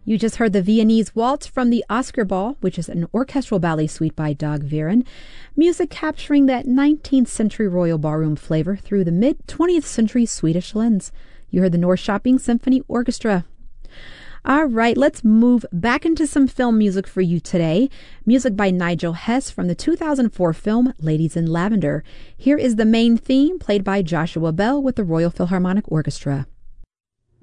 You just heard the Viennese Waltz from the Oscar Ball, which is an orchestral ballet suite by Dag Viren. Music capturing that 19th century royal ballroom flavor through the mid-20th century Swedish lens. You heard the Norrköping Symphony Orchestra. All right, let's move back into some film music for you today. Music by Nigel Hess from the 2004 film Ladies in Lavender. Here is the main theme played by Joshua Bell with the Royal Philharmonic Orchestra.